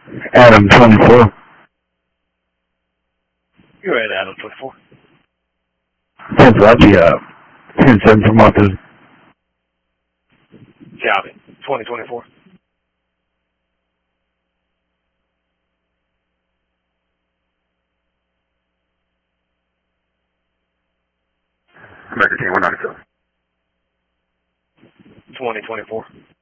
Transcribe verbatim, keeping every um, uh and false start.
Adam, twenty-four. You're right, Adam, twenty-four. ten Fletchy, uh, ten seven from Martha. Calvin, twenty twenty-four. American team one ninety-seven. twenty twenty-four.